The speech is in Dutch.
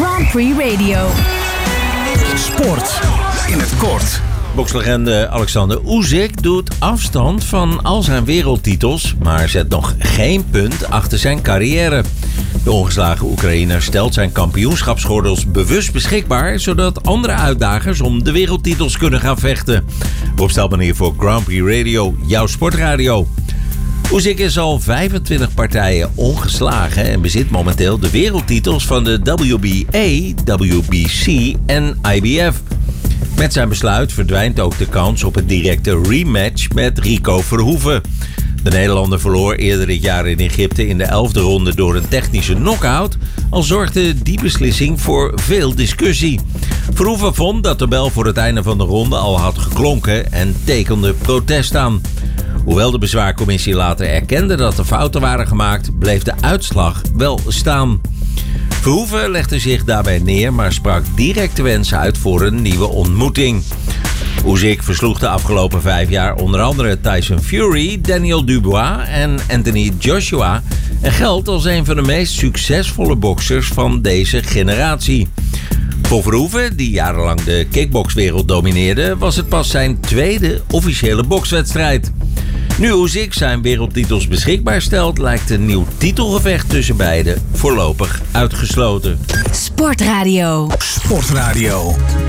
Grand Prix Radio. Sport in het kort. Bokslegende Alexander Usyk doet afstand van al zijn wereldtitels, maar zet nog geen punt achter zijn carrière. De ongeslagen Oekraïner stelt zijn kampioenschapsgordels bewust beschikbaar, zodat andere uitdagers om de wereldtitels kunnen gaan vechten. Rob Stelman hier voor Grand Prix Radio, jouw sportradio. Usyk is al 25 partijen ongeslagen en bezit momenteel de wereldtitels van de WBA, WBC en IBF. Met zijn besluit verdwijnt ook de kans op een directe rematch met Rico Verhoeven. De Nederlander verloor eerder dit jaar in Egypte in de 11e ronde door een technische knock-out, al zorgde die beslissing voor veel discussie. Verhoeven vond dat de bel voor het einde van de ronde al had geklonken en tekende protest aan. Hoewel de bezwaarcommissie later erkende dat er fouten waren gemaakt, bleef de uitslag wel staan. Verhoeven legde zich daarbij neer, maar sprak directe wensen uit voor een nieuwe ontmoeting. Usyk versloeg de afgelopen 5 jaar onder andere Tyson Fury, Daniel Dubois en Anthony Joshua en geldt als een van de meest succesvolle boksers van deze generatie. Voor Verhoeven, die jarenlang de kickboxwereld domineerde, was het pas zijn tweede officiële bokswedstrijd. Nu Usyk zijn wereldtitels beschikbaar stelt, lijkt een nieuw titelgevecht tussen beiden voorlopig uitgesloten. Sportradio. Sportradio.